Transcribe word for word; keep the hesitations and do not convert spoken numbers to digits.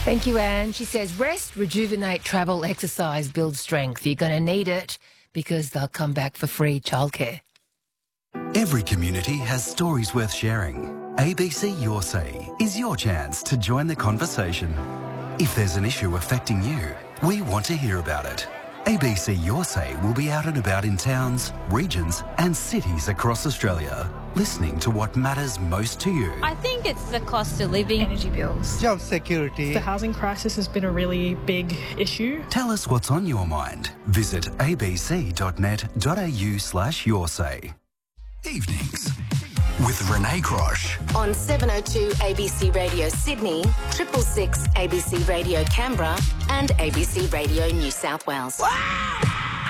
Thank you, Anne. She says, rest, rejuvenate, travel, exercise, build strength. You're going to need it because they'll come back for free childcare. Every community has stories worth sharing. A B C Your Say is your chance to join the conversation. If there's an issue affecting you, we want to hear about it. A B C Your Say will be out and about in towns, regions and cities across Australia, listening to what matters most to you. I think it's the cost of living. Energy bills. Job security. The housing crisis has been a really big issue. Tell us what's on your mind. Visit abc.net.au slash your say. Evenings with Renee Crosh. On seven oh two A B C Radio Sydney, triple six A B C Radio Canberra and A B C Radio New South Wales. Wow!